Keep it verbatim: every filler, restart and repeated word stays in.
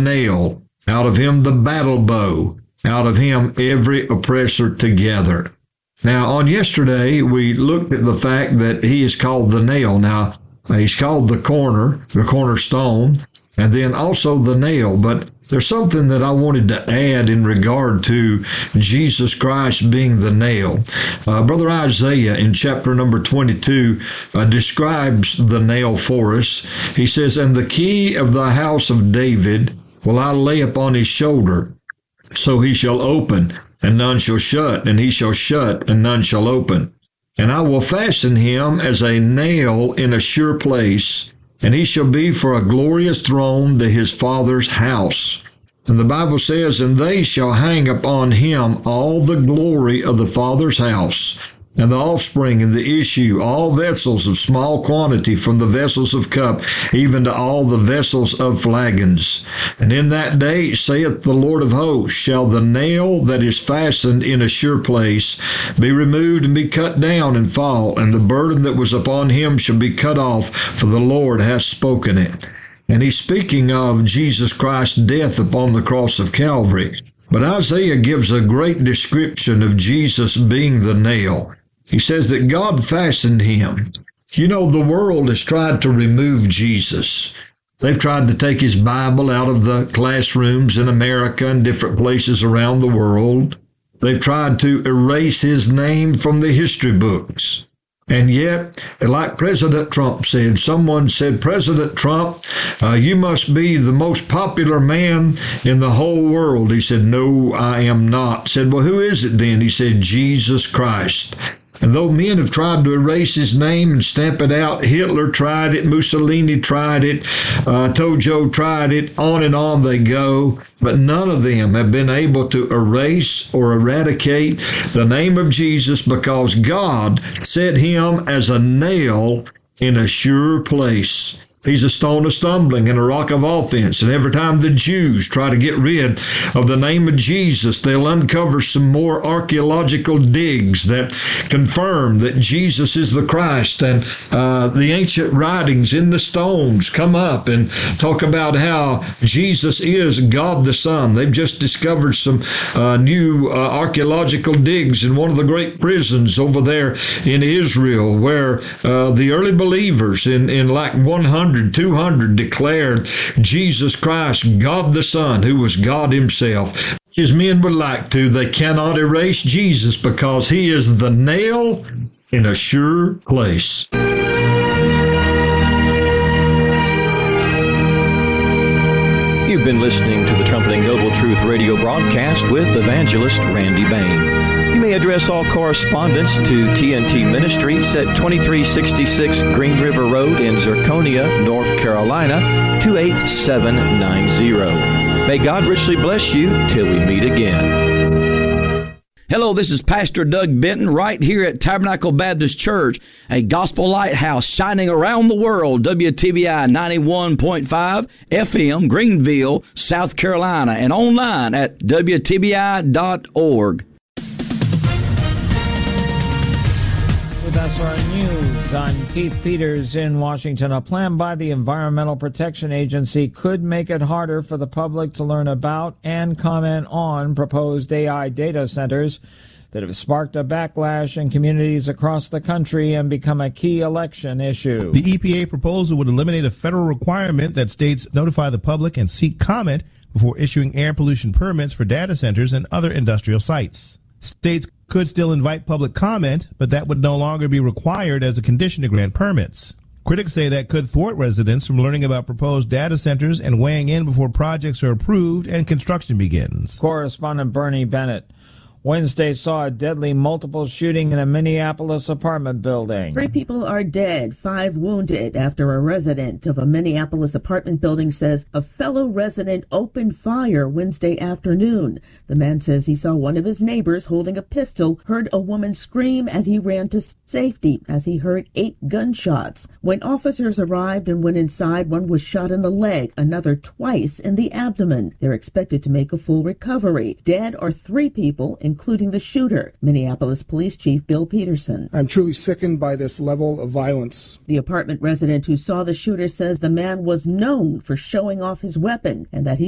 nail, out of him the battle bow, out of him every oppressor together. Now, on yesterday, we looked at the fact that he is called the nail. Now, he's called the corner, the cornerstone, and then also the nail. But there's something that I wanted to add in regard to Jesus Christ being the nail. Uh, Brother Isaiah in chapter number twenty-two uh, describes the nail for us. He says, "And the key of the house of David will I lay upon his shoulder, so he shall open, and none shall shut, and he shall shut, and none shall open. And I will fasten him as a nail in a sure place, and he shall be for a glorious throne to his father's house." And the Bible says, "And they shall hang upon him all the glory of the father's house, and the offspring and the issue, all vessels of small quantity, from the vessels of cup, even to all the vessels of flagons. And in that day, saith the Lord of hosts, shall the nail that is fastened in a sure place be removed and be cut down and fall, and the burden that was upon him shall be cut off, for the Lord hath spoken it." And he's speaking of Jesus Christ's death upon the cross of Calvary. But Isaiah gives a great description of Jesus being the nail. He says that God fastened him. You know, the world has tried to remove Jesus. They've tried to take his Bible out of the classrooms in America and different places around the world. They've tried to erase his name from the history books. And yet, like President Trump said, someone said, "President Trump, uh, you must be the most popular man in the whole world." He said, "No, I am not." Said, "Well, who is it then?" He said, "Jesus Christ." And though men have tried to erase his name and stamp it out, Hitler tried it, Mussolini tried it, uh, Tojo tried it, on and on they go, but none of them have been able to erase or eradicate the name of Jesus, because God set him as a nail in a sure place. He's a stone of stumbling and a rock of offense. And every time the Jews try to get rid of the name of Jesus, they'll uncover some more archaeological digs that confirm that Jesus is the Christ. And uh, the ancient writings in the stones come up and talk about how Jesus is God the Son. They've just discovered some uh, new uh, archaeological digs in one of the great prisons over there in Israel, where uh, the early believers in, in like one hundred, two hundred declared Jesus Christ, God the Son, who was God himself. His men would like to. They cannot erase Jesus because he is the nail in a sure place. You've been listening to the Trumpeting Noble Truth radio broadcast with evangelist Randy Bain. You may address all correspondence to T N T Ministries at twenty-three sixty-six Green River Road in Zirconia, North Carolina, two eight seven nine zero. May God richly bless you till we meet again. Hello, this is Pastor Doug Benton right here at Tabernacle Baptist Church, a gospel lighthouse shining around the world. W T B I ninety-one point five F M, Greenville, South Carolina, and online at W T B I dot org. With S R News, I'm Keith Peters in Washington. A plan by the Environmental Protection Agency could make it harder for the public to learn about and comment on proposed A I data centers that have sparked a backlash in communities across the country and become a key election issue. The E P A proposal would eliminate a federal requirement that states notify the public and seek comment before issuing air pollution permits for data centers and other industrial sites. States could still invite public comment, but that would no longer be required as a condition to grant permits. Critics say that could thwart residents from learning about proposed data centers and weighing in before projects are approved and construction begins. Correspondent Bernie Bennett. Wednesday saw a deadly multiple shooting in a Minneapolis apartment building. Three people are dead, five wounded, after a resident of a Minneapolis apartment building says a fellow resident opened fire Wednesday afternoon. The man says he saw one of his neighbors holding a pistol, heard a woman scream, and he ran to safety as he heard eight gunshots. When officers arrived and went inside, one was shot in the leg, another twice in the abdomen. They're expected to make a full recovery. Dead are three people, including the shooter. Minneapolis Police Chief Bill Peterson. I'm truly sickened by this level of violence. The apartment resident who saw the shooter says the man was known for showing off his weapon and that he